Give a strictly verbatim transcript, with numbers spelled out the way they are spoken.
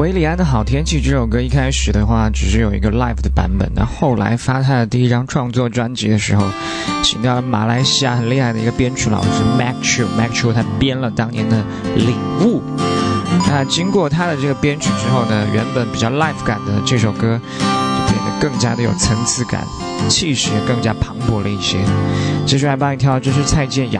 韦礼安的好天气这首歌一开始的话只是有一个 live 的版本，那后来发他的第一张创作专辑的时候，请到了马来西亚很厉害的一个编曲老师 Mac Chu Mac Chu 他编了当年的领悟。那经过他的这个编曲之后呢，原本比较 live 感的这首歌就变得更加的有层次感，气势也更加磅礴了一些。接下来帮你跳的这是蔡健雅